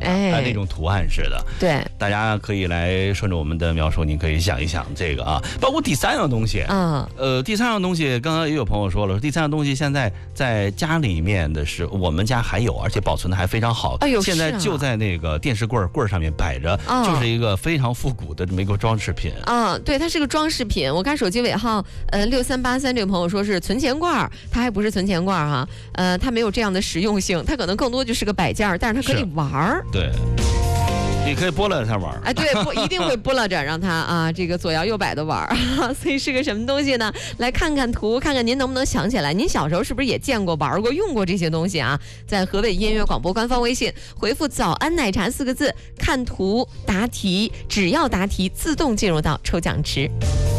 那种图案似的。 对， 大家可以来顺着我们的描述，你可以想一想这个啊。包括第三样东西，第三样东西，刚刚也有朋友说了，第三样东西现在在家里面的是我们家还有，而且保存的还非常好。 哎呦， 现在就在那个电视柜上面摆着，就是一个非常复古的这么一个装饰品。 对，它是个装饰品。我看手机尾号6383这个朋友说是存钱罐，它还不是存钱罐哈，它没有这样的实用性，它可能更多就是个摆件，但是它可以玩儿。 对。你可以拨拉着它玩儿， 对，一定会拨拉着让它这个左摇右摆的玩儿，所以是个什么东西呢？来看看图，看看您能不能想起来，您小时候是不是也见过、玩过、用过这些东西啊？在河北音乐广播官方微信回复"早安奶茶"4个字，看图答题，只要答题自动进入到抽奖池。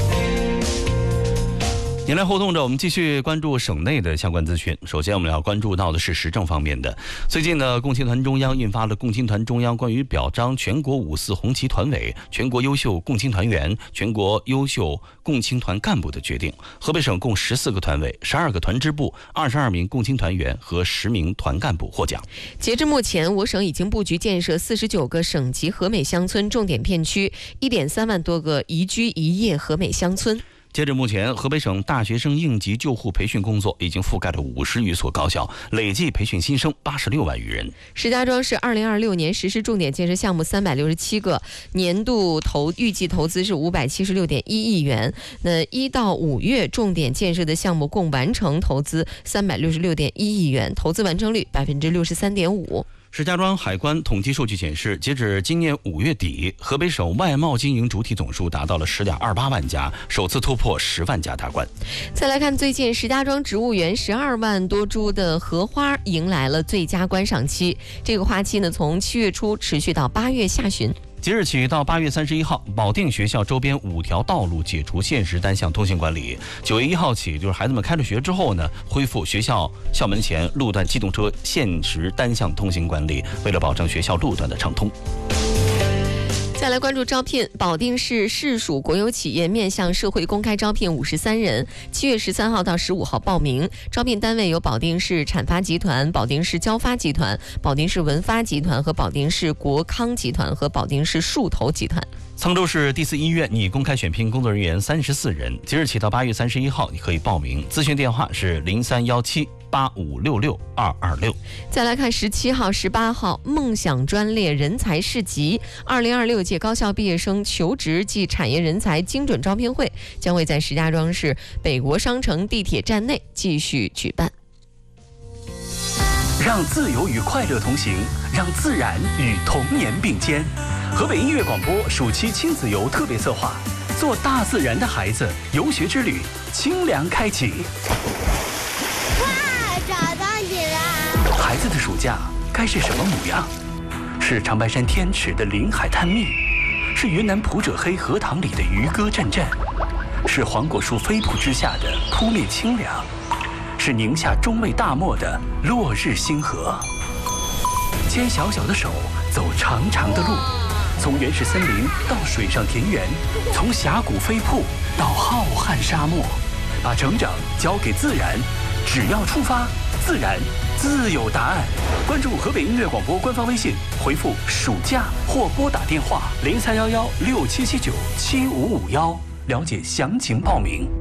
您来互动着，我们继续关注省内的相关资讯。首先，我们要关注到的是时政方面的。最近呢，共青团中央印发了《共青团中央关于表彰全国5·4红旗团委、全国优秀共青团员、全国优秀共青团干部的决定》。河北省共14个团委、12个团支部、22名共青团员和10名团干部获奖。 截至目前，我省已经布局建设49个省级和美乡村重点片区，1.3万多个宜居宜业和美乡村。 截至目前，河北省大学生应急救护培训工作已经覆盖了50余所高校，累计培训新生86万余人。 石家庄市2026年实施重点建设项目367个，年度预计投资是576.1亿元。那1到5月重点建设的项目共完成投资366.1亿元，投资完成率63.5%。 石家庄海关统计数据显示，截止今年5月底，河北省外贸经营主体总数达到了10.28万家，首次突破10万家大关。 再来看最近，石家庄植物园12万多株的荷花迎来了最佳观赏期，这个花期呢，从7月初持续到8月下旬。 即日起到8月31号，保定学校周边5条道路解除限时单向通行管理。9月1号起，就是孩子们开了学之后呢，恢复学校校门前路段机动车限时单向通行管理，为了保证学校路段的畅通。 再来关注招聘，保定市市属国有企业面向社会公开招聘53人，7月13号到15号报名。招聘单位有保定市产发集团、保定市交发集团、保定市文发集团和保定市国康集团和保定市树投集团。 沧州市第4医院拟公开选聘工作人员34人，即日起到8月31号，你可以报名。咨询电话是031785662226。 再来看17号、18号梦想专列人才市集，2026届高校毕业生求职及产业人才精准招聘会将会在石家庄市北国商城地铁站内继续举办。 让自由与快乐同行，让自然与童年并肩。河北音乐广播暑期亲子游特别策划，做大自然的孩子游学之旅清凉开启。 哇，找到你了！ 孩子的暑假该是什么模样？是长白山天池的临海探秘，是云南普者黑荷塘里的渔歌阵阵，是黄果树飞瀑之下的扑面清凉，是宁夏中卫大漠的落日星河。牵小小的手，走长长的路，从原始森林到水上田园，从峡谷飞瀑到浩瀚沙漠，把成长交给自然，只要出发，自然自有答案。关注河北音乐广播官方微信，回复“暑假”或拨打电话031167797551，了解详情报名。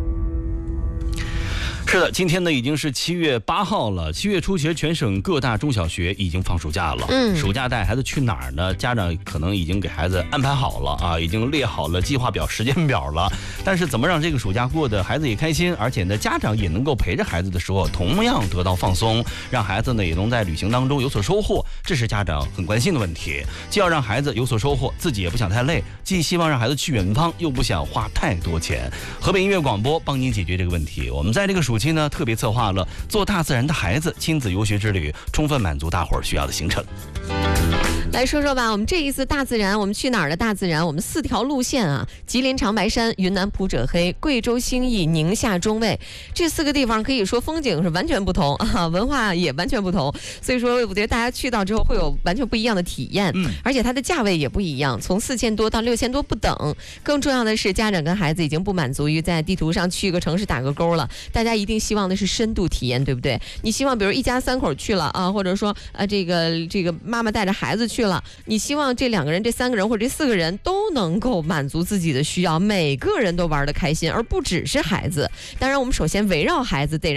是的，今天呢已经是7月8号了。7月初，其实全省各大中小学已经放暑假了。暑假带孩子去哪儿呢？家长可能已经给孩子安排好了啊，已经列好了计划表、时间表了。但是怎么让这个暑假过得孩子也开心，而且呢家长也能够陪着孩子的时候同样得到放松，让孩子呢也能在旅行当中有所收获，这是家长很关心的问题。既要让孩子有所收获，自己也不想太累，既希望让孩子去远方，又不想花太多钱。河北音乐广播帮您解决这个问题。我们在这个暑期呢特别策划了做大自然的孩子亲子游学之旅，充分满足大伙儿需要的行程。 来说说吧，我们这一次大自然，我们去哪儿的大自然？我们4条路线啊，吉林长白山、云南普者黑、贵州兴义、宁夏中卫，这4个地方可以说风景是完全不同啊，文化也完全不同，所以说我觉得大家去到之后会有完全不一样的体验，而且它的价位也不一样，从4000多到6000多不等。更重要的是，家长跟孩子已经不满足于在地图上去一个城市打个勾了，大家一定希望的是深度体验，对不对？你希望比如一家3口去了啊，或者说这个妈妈带着孩子去去了，你希望这2个人、这3个人或者这4个人都能够满足自己的需要，每个人都玩得开心，而不只是孩子。当然，我们首先围绕孩子得让